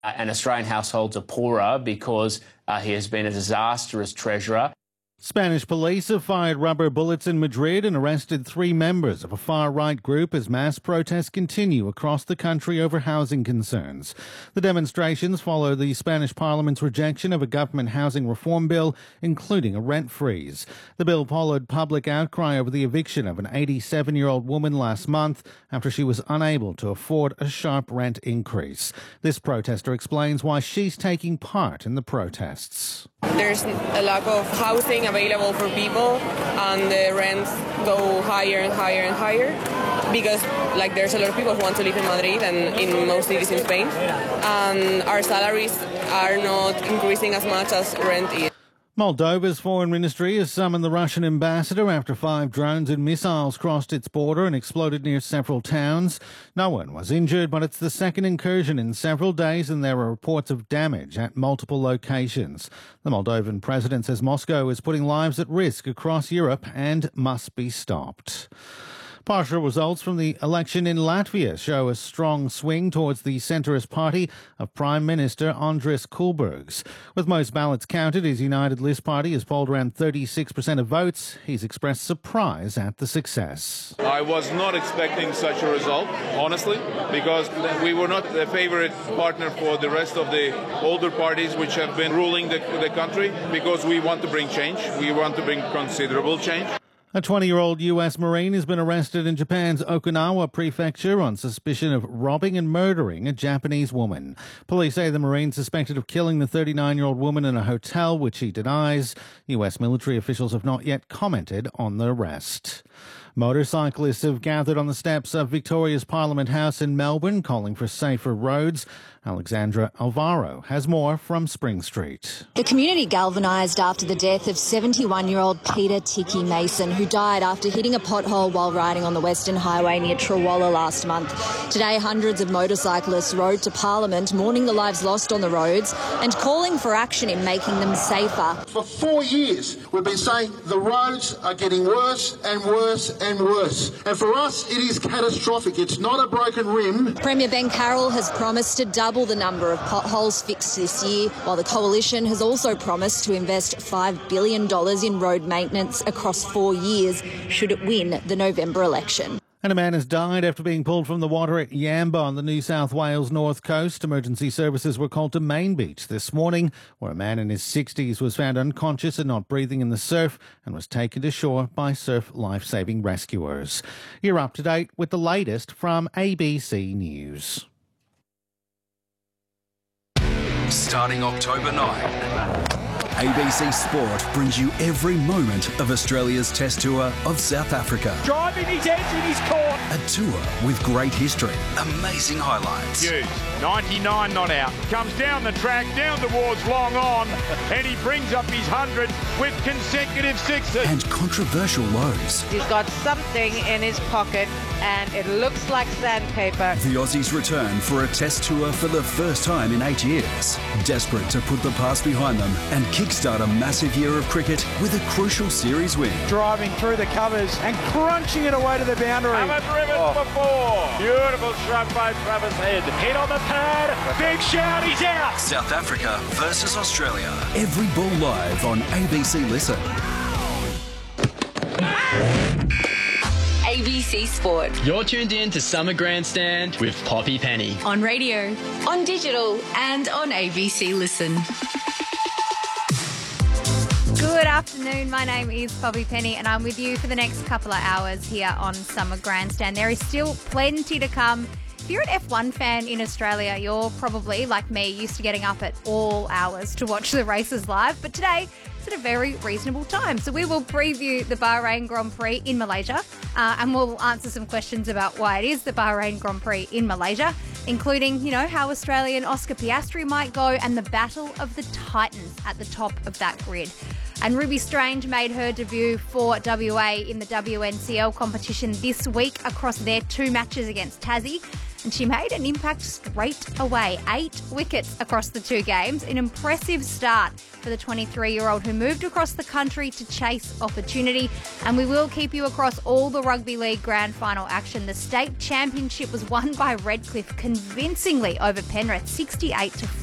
And Australian households are poorer because he has been a disastrous treasurer. Spanish police have fired rubber bullets in Madrid and arrested 3 members of a far-right group as mass protests continue across the country over housing concerns. The demonstrations follow the Spanish Parliament's rejection of a government housing reform bill, including a rent freeze. The bill followed public outcry over the eviction of an 87-year-old woman last month after she was unable to afford a sharp rent increase. This protester explains why she's taking part in the protests. There's a lack of housing available for people, and the rents go higher and higher and higher because there's a lot of people who want to live in Madrid and in most cities in Spain, and our salaries are not increasing as much as rent is. Moldova's foreign ministry has summoned the Russian ambassador after 5 drones and missiles crossed its border and exploded near several towns. No one was injured, but it's the second incursion in several days and there are reports of damage at multiple locations. The Moldovan president says Moscow is putting lives at risk across Europe and must be stopped. Partial results from the election in Latvia show a strong swing towards the centrist party of Prime Minister Andris Kulbergs. With most ballots counted, his United List party has polled around 36% of votes. He's expressed surprise at the success. I was not expecting such a result, honestly, because we were not the favourite partner for the rest of the older parties which have been ruling the country, because we want to bring change. We want to bring considerable change. A 20-year-old U.S. Marine has been arrested in Japan's Okinawa prefecture on suspicion of robbing and murdering a Japanese woman. Police say the Marine suspected of killing the 39-year-old woman in a hotel, which he denies. U.S. military officials have not yet commented on the arrest. Motorcyclists have gathered on the steps of Victoria's Parliament House in Melbourne, calling for safer roads. Alexandra Alvaro has more from Spring Street. The community galvanised after the death of 71-year-old Peter Tiki Mason, who died after hitting a pothole while riding on the Western Highway near Trawalla last month. Today, hundreds of motorcyclists rode to Parliament, mourning the lives lost on the roads and calling for action in making them safer. For 4 years, we've been saying the roads are getting worse and worse and worse. And for us, it is catastrophic. It's not a broken rim. Premier Ben Carroll has promised to double the number of potholes fixed this year, while the Coalition has also promised to invest $5 billion in road maintenance across 4 years, should it win the November election. And a man has died after being pulled from the water at Yamba on the New South Wales north coast. Emergency services were called to Main Beach this morning, where a man in his 60s was found unconscious and not breathing in the surf and was taken to shore by surf life-saving rescuers. You're up to date with the latest from ABC News. Starting October 9, ABC Sport brings you every moment of Australia's Test Tour of South Africa. Driving his edge in his court. A tour with great history, amazing highlights. Hughes, 99 not out. Comes down the track, down towards long on, and he brings up his 100 with consecutive sixes. And controversial lows. He's got something in his pocket, and it looks like sandpaper. The Aussies return for a Test Tour for the first time in 8 years. Desperate to put the past behind them and kickstart a massive year of cricket with a crucial series win. Driving through the covers and crunching it away to the boundary. Haven't driven before. Beautiful shot by Travis Head. Hit on the pad. Big shout, he's out. South Africa versus Australia. Every ball live on ABC Listen. ABC Sport. You're tuned in to Summer Grandstand with Poppy Penny. On radio, on digital, and on ABC Listen. Good afternoon, my name is Poppy Penny and I'm with you for the next couple of hours here on Summer Grandstand. There is still plenty to come. If you're an F1 fan in Australia, you're probably, like me, used to getting up at all hours to watch the races live, but today it's at a very reasonable time. So we will preview the Bahrain Grand Prix in Malaysia and we'll answer some questions about why it is the Bahrain Grand Prix in Malaysia, including, how Australian Oscar Piastri might go and the battle of the Titans at the top of that grid. And Ruby Strange made her debut for WA in the WNCL competition this week across their 2 matches against Tassie. and she made an impact straight away. 8 wickets across the 2 games, an impressive start for the 23-year-old who moved across the country to chase opportunity. And we will keep you across all the Rugby League Grand Final action. The state championship was won by Redcliffe convincingly over Penrith, 68-40.